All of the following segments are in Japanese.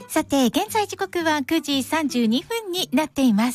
さて現在時刻は9時32分になっています。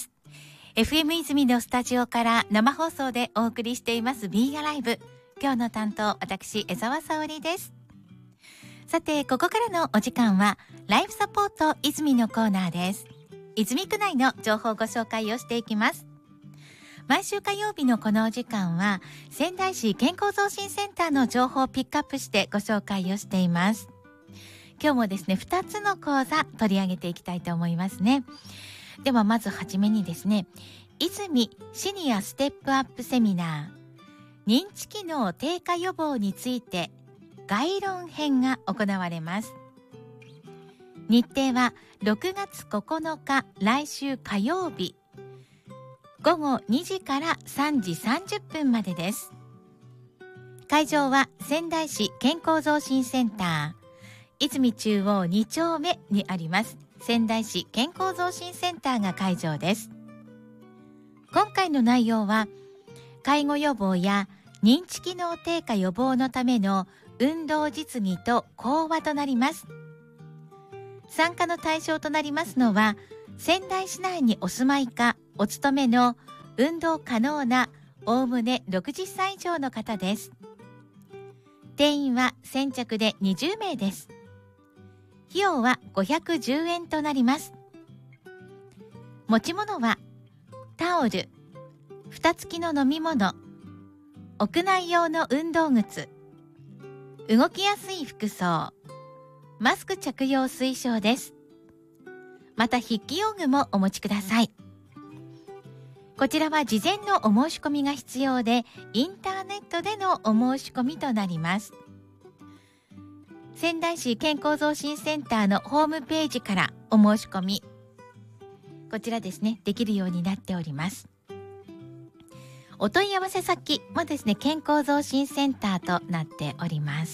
FM 泉のスタジオから生放送でお送りしていますビーガライブ。今日の担当私江澤沙織です。さてここからのお時間はライフサポート泉のコーナーです。泉区内の情報をご紹介をしていきます。毎週火曜日のこのお時間は仙台市健康増進センターの情報をピックアップしてご紹介をしています。今日もですね2つの講座取り上げていきたいと思いますね。ではまずはじめにですね、泉シニアステップアップセミナー認知機能低下予防について概論編が行われます。日程は6月9日来週火曜日午後2時から3時30分までです。会場は仙台市健康増進センター泉中央2丁目にあります仙台市健康増進センターが会場です。今回の内容は介護予防や認知機能低下予防のための運動実技と講話となります。参加の対象となりますのは仙台市内にお住まいかお勤めの運動可能なおおむね60歳以上の方です。定員は先着で20名です。費用は510円となります。持ち物はタオル、蓋付きの飲み物、屋内用の運動靴、動きやすい服装、マスク着用推奨です。また筆記用具もお持ちください。こちらは事前のお申し込みが必要でインターネットでのお申し込みとなります。仙台市健康増進センターのホームページからお申し込みこちらですねできるようになっております。お問い合わせ先もですね健康増進センターとなっております。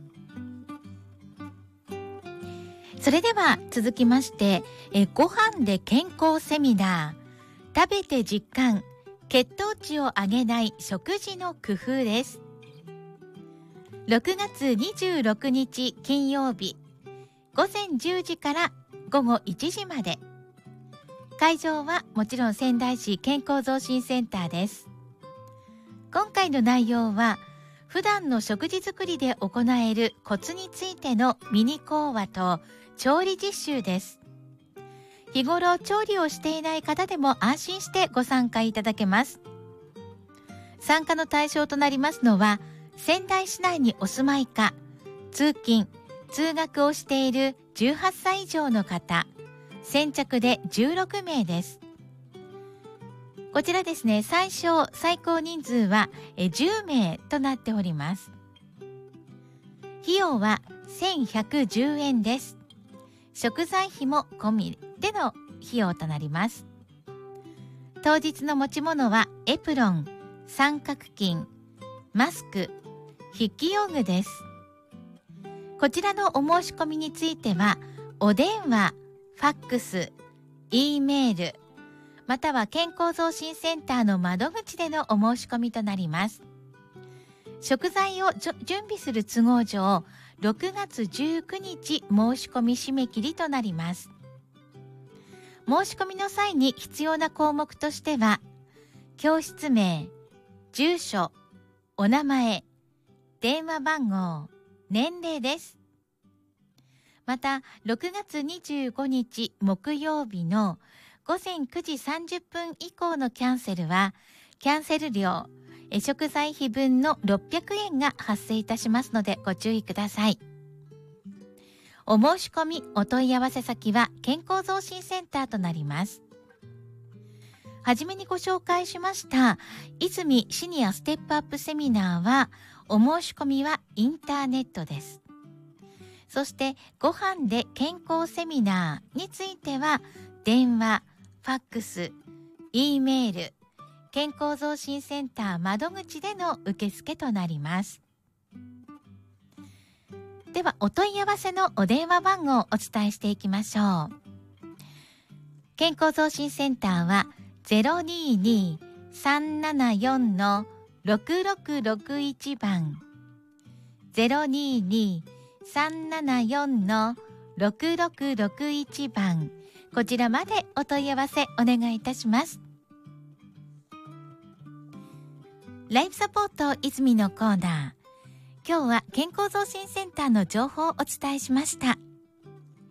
それでは続きましてご飯で健康セミナー食べて実感血糖値を上げない食事の工夫です。6月26日金曜日午前10時から午後1時まで。会場はもちろん仙台市健康増進センターです。今回の内容は普段の食事作りで行えるコツについてのミニ講話と調理実習です。日頃調理をしていない方でも安心してご参加いただけます。参加の対象となりますのは仙台市内にお住まいか通勤・通学をしている18歳以上の方先着で16名です。こちらですね最高人数は10名となっております。費用は1110円です。食材費も込みでの費用となります。当日の持ち物はエプロン、三角巾、マスク、筆記用具です。こちらのお申し込みについてはお電話、ファックス、Eメールまたは健康増進センターの窓口でのお申し込みとなります。食材を準備する都合上6月19日申し込み締め切りとなります。申し込みの際に必要な項目としては教室名、住所、お名前、電話番号、年齢です。また6月25日木曜日の午前9時30分以降のキャンセルはキャンセル料食材費分の600円が発生いたしますのでご注意ください。お申し込みお問い合わせ先は健康増進センターとなります。はじめにご紹介しました泉シニアステップアップセミナーはお申し込みはインターネットです。そしてご飯で健康セミナーについては電話、ファックス、Eメール、健康増進センター窓口での受付となります。ではお問い合わせのお電話番号をお伝えしていきましょう。健康増進センターは 022-374-6661 番 022-374-6661 6661番、こちらまでお問い合わせお願いいたします。ライフサポート泉のコーナー、今日は健康増進センターの情報をお伝えしました。